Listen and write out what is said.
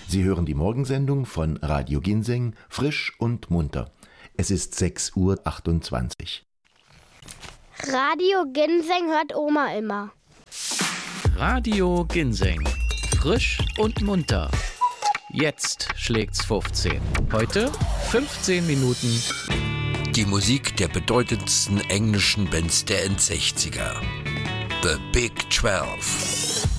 Sie hören die Morgensendung von Radio Ginseng, frisch und munter. Es ist 6:28 Uhr. Radio Ginseng hört Oma immer. Radio Ginseng, frisch und munter. Jetzt schlägt's 15. Heute 15 Minuten. Die Musik der bedeutendsten englischen Bands der End-60er. The Big 12.